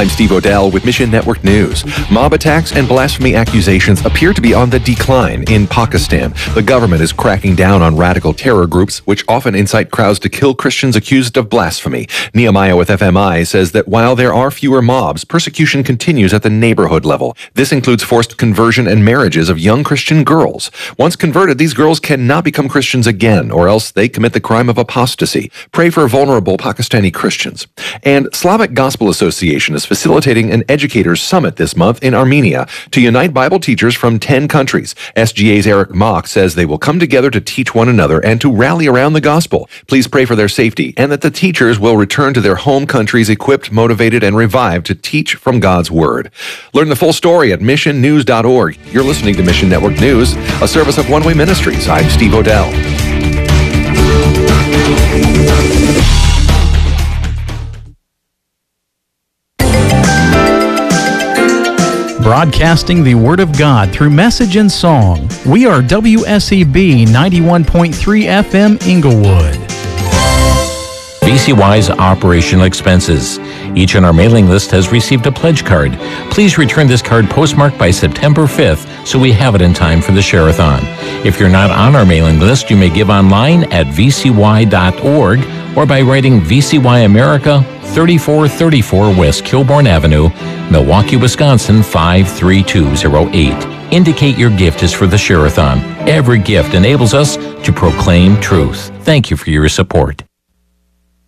I'm Steve Odell with Mission Network News. Mob attacks and blasphemy accusations appear to be on the decline in Pakistan. The government is cracking down on radical terror groups, which often incite crowds to kill Christians accused of blasphemy. Nehemiah with FMI says that while there are fewer mobs, persecution continues at the neighborhood level. This includes forced conversion and marriages of young Christian girls. Once converted, these girls cannot become Christians again, or else they commit the crime of apostasy. Pray for vulnerable Pakistani Christians. And Slavic Gospel Association is facilitating an educators summit this month in Armenia to unite Bible teachers from 10 countries. SGA's Eric Mock says they will come together to teach one another and to rally around the gospel. Please pray for their safety and that the teachers will return to their home countries equipped, motivated, and revived to teach from God's Word. Learn the full story at missionnews.org. You're listening to Mission Network News, a service of One Way Ministries. I'm Steve Odell. Broadcasting the Word of God through message and song. We are WSEB 91.3 FM Inglewood. VCY's operational expenses. Each on our mailing list has received a pledge card. Please return this card postmarked by September 5th so we have it in time for the Share-a-thon. If you're not on our mailing list, you may give online at vcy.org or by writing VCY America, 3434 West Kilbourne Avenue, Milwaukee, Wisconsin 53208. Indicate your gift is for the Share-a-thon. Every gift enables us to proclaim truth. Thank you for your support.